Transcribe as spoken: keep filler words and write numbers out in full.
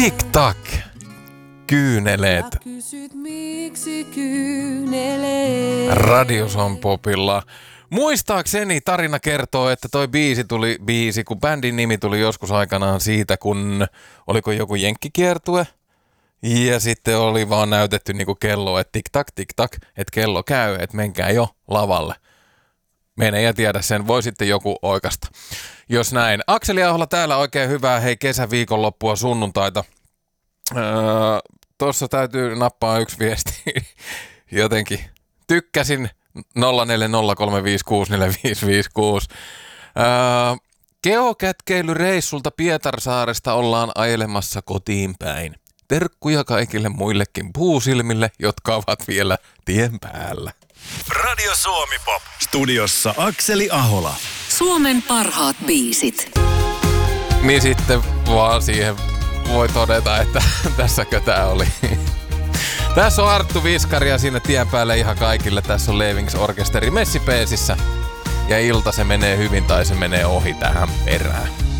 Tik-tak. Kyyneleet. Radios on popilla. Muistaakseni tarina kertoo, että toi biisi tuli, biisi, kun bändin nimi tuli joskus aikanaan siitä, kun oliko joku jenkkikiertue. Ja sitten oli vaan näytetty niinku kello, että tik-tak, tik-tak, että kello käy, että menkää jo lavalle. Mene ja tiedä sen, voi sitten joku oikasta. Jos näin. Akseli Ahola täällä, oikein hyvää, hei kesäviikonloppua, sunnuntaita. Öö, Tuossa täytyy nappaa yksi viesti. Jotenkin tykkäsin nolla neljä nolla kolme viisi kuusi neljä viisi viisi kuusi. Öö, Geokätkeilyreissulta Pietarsaaresta ollaan ajelemassa kotiin päin. Terkkuja kaikille muillekin puusilmille, jotka ovat vielä tien päällä. Radio Suomi Pop. Studiossa Akseli Ahola. Suomen parhaat biisit. Niin sitten vaan siihen voi todeta, että tässäkö tää oli. Tässä on Arttu Viskari ja siinä tien päälle ihan kaikille. Tässä on Leavings Orkesteri Messipeesissä. Ja ilta se menee hyvin tai se menee ohi tähän perään.